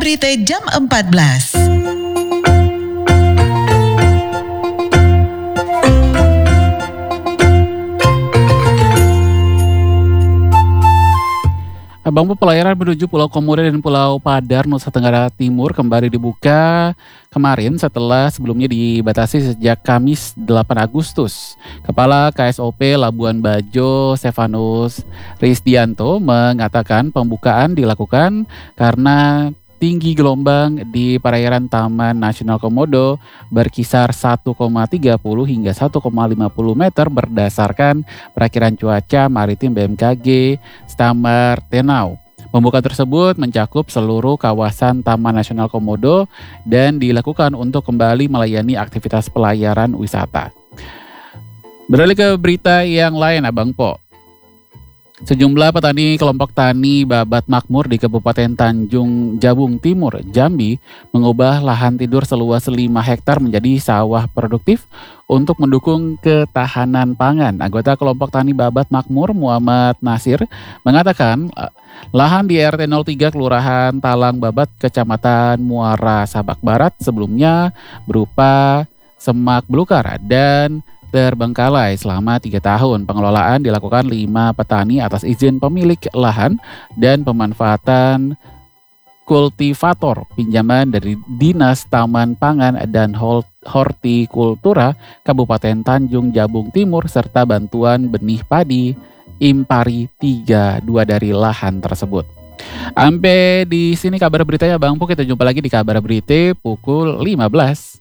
Berita Jam 14. Abang Po, pelayaran menuju Pulau Komodo dan Pulau Padar, Nusa Tenggara Timur kembali dibuka kemarin setelah sebelumnya dibatasi sejak Kamis 8 Agustus. Kepala KSOP Labuan Bajo, Stefanus Risdianto, mengatakan pembukaan dilakukan karena tinggi gelombang di perairan Taman Nasional Komodo berkisar 1,30 hingga 1,50 meter berdasarkan perakiran cuaca maritim BMKG Stamar Tenau. Pembukaan tersebut mencakup seluruh kawasan Taman Nasional Komodo dan dilakukan untuk kembali melayani aktivitas pelayaran wisata. Beralih ke berita yang lain, Abang Po. Sejumlah petani kelompok tani Babat Makmur di Kabupaten Tanjung Jabung Timur, Jambi, mengubah lahan tidur seluas 5 hektar menjadi sawah produktif untuk mendukung ketahanan pangan. Anggota kelompok tani Babat Makmur, Muhammad Nasir, mengatakan lahan di RT 03 Kelurahan Talang Babat, Kecamatan Muara Sabak Barat sebelumnya berupa semak belukar dan terbengkalai selama 3 tahun. Pengelolaan dilakukan 5 petani atas izin pemilik lahan dan pemanfaatan kultivator pinjaman dari Dinas Taman Pangan dan Hortikultura Kabupaten Tanjung Jabung Timur serta bantuan benih padi Impari 32 dari lahan tersebut. Sampai di sini kabar beritanya, Bang Po. Kita jumpa lagi di kabar berita pukul 15.